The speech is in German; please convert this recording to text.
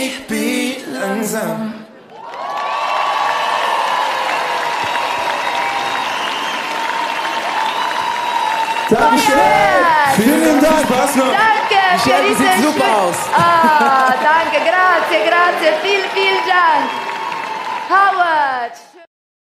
Baby, langsam. Dankeschön. Vielen Dank. Spaß noch. Danke für Michelle, du siehst super aus. Ah, danke, grazie, grazie. Vielen Dank. Howard.